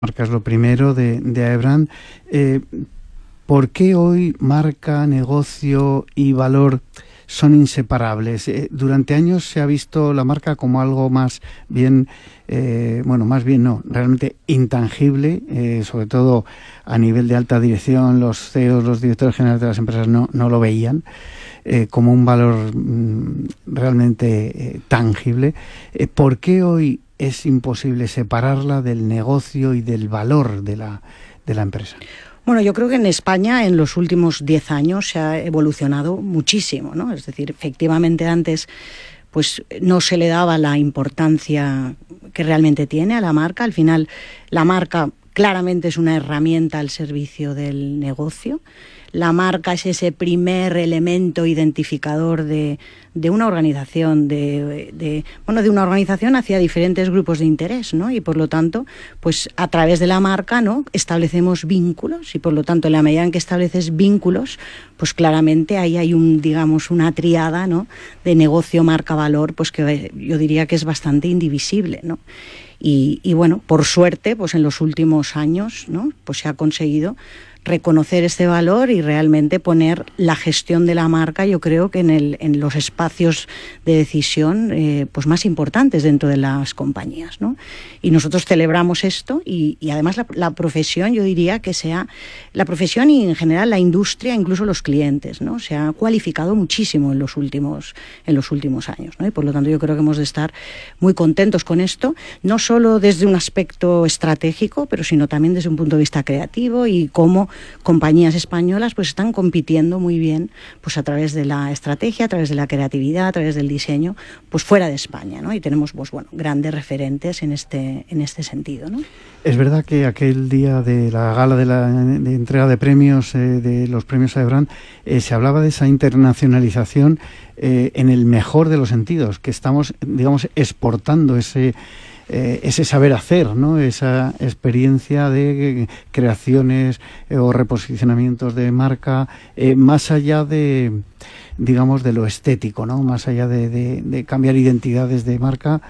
marca es lo primero de AEBRAND. ¿Por qué hoy marca, negocio y valor son inseparables? Durante años se ha visto la marca como algo más bien, realmente intangible, sobre todo a nivel de alta dirección. Los CEOs, los directores generales de las empresas no lo veían como un valor realmente tangible. ¿Por qué hoy es imposible separarla del negocio y del valor de la empresa? Bueno, yo creo que en España en los últimos 10 años se ha evolucionado muchísimo, ¿no? Es decir, efectivamente antes pues no se le daba la importancia que realmente tiene a la marca. Al final, la marca claramente es una herramienta al servicio del negocio. La marca es ese primer elemento identificador de una organización, de una organización hacia diferentes grupos de interés, ¿no? Y por lo tanto, pues a través de la marca, ¿no?, establecemos vínculos, y por lo tanto, en la medida en que estableces vínculos, pues claramente ahí hay una triada, ¿no?, de negocio, marca, valor, pues que yo diría que es bastante indivisible, ¿no? Y bueno, por suerte, pues en los últimos años, ¿no?, pues se ha conseguido reconocer este valor y realmente poner la gestión de la marca, yo creo que en los espacios de decisión pues más importantes dentro de las compañías, ¿no? Y nosotros celebramos esto y además la profesión, yo diría que la profesión y en general la industria, incluso los clientes, ¿no?, se ha cualificado muchísimo en los últimos años, ¿no? Y por lo tanto yo creo que hemos de estar muy contentos con esto, no solo desde un aspecto estratégico, pero sino también desde un punto de vista creativo, y cómo compañías españolas pues están compitiendo muy bien pues a través de la estrategia, a través de la creatividad, a través del diseño, pues fuera de España, ¿no? Y tenemos pues grandes referentes en este sentido, ¿no? Es verdad que aquel día de la gala de entrega de premios, de los premios AEBRAND, se hablaba de esa internacionalización en el mejor de los sentidos, que estamos, digamos, exportando ese saber hacer, ¿no?, esa experiencia de creaciones o reposicionamientos de marca, más allá de, digamos, de lo estético, ¿no?, más allá de cambiar identidades de marca,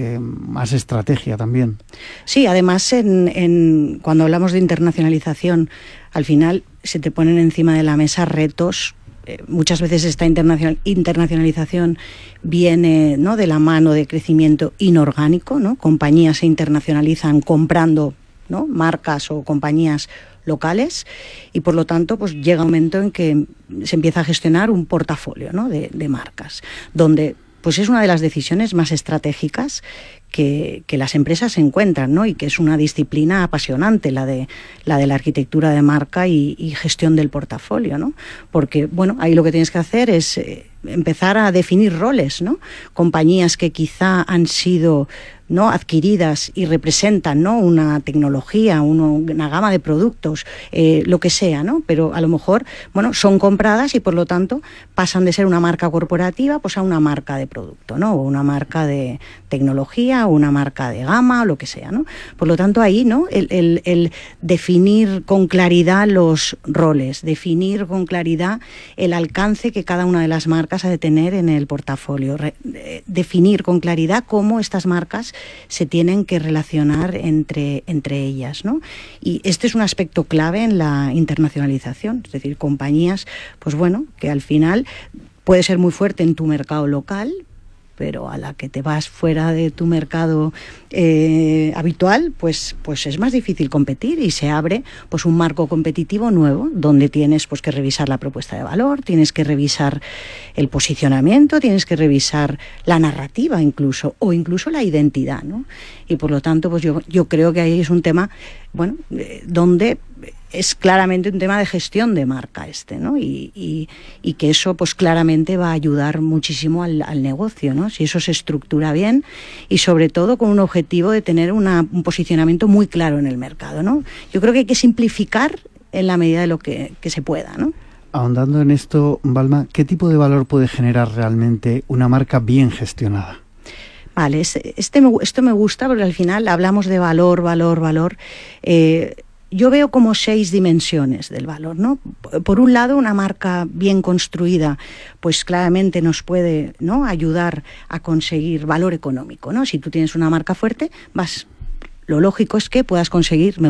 más estrategia también. Sí, además cuando hablamos de internacionalización, al final se te ponen encima de la mesa retos. Muchas veces esta internacionalización viene, ¿no?, de la mano de crecimiento inorgánico, ¿no? Compañías se internacionalizan comprando, ¿no?, marcas o compañías locales, y por lo tanto pues llega un momento en que se empieza a gestionar un portafolio, ¿no?, de marcas, donde pues es una de las decisiones más estratégicas que las empresas se encuentran, ¿no?, y que es una disciplina apasionante, la de la arquitectura de marca y gestión del portafolio, ¿no? Porque, bueno, ahí lo que tienes que hacer es empezar a definir roles, ¿no? Compañías que quizá han sido, ¿no?, adquiridas y representan, ¿no?, una tecnología, una gama de productos, lo que sea, ¿no? Pero a lo mejor, bueno, son compradas y por lo tanto pasan de ser una marca corporativa pues a una marca de producto, ¿no?, o una marca de tecnología, o una marca de gama, o lo que sea, ¿no? Por lo tanto ahí, ¿no?, el definir con claridad los roles, definir con claridad el alcance que cada una de las marcas ha de tener en el portafolio, definir con claridad cómo estas marcas se tienen que relacionar entre ellas, ¿no? Y este es un aspecto clave en la internacionalización, es decir, compañías, pues bueno, que al final puede ser muy fuerte en tu mercado local, pero a la que te vas fuera de tu mercado habitual, pues es más difícil competir, y se abre pues un marco competitivo nuevo donde tienes pues que revisar la propuesta de valor, tienes que revisar el posicionamiento, tienes que revisar la narrativa incluso la identidad, ¿no? Y por lo tanto pues yo creo que ahí es un tema, bueno, donde es claramente un tema de gestión de marca ¿no? Y que eso pues claramente va a ayudar muchísimo al negocio, ¿no? Si eso se estructura bien y sobre todo con un objetivo de tener un posicionamiento muy claro en el mercado, ¿no? Yo creo que hay que simplificar en la medida de lo que se pueda, ¿no? Ahondando en esto, Balma, ¿qué tipo de valor puede generar realmente una marca bien gestionada? Vale, esto me gusta porque al final hablamos de valor. Yo veo como 6 dimensiones del valor, ¿no? Por un lado, una marca bien construida, pues claramente nos puede, ¿no?, ayudar a conseguir valor económico, ¿no? Si tú tienes una marca fuerte, vas lo lógico es que puedas conseguir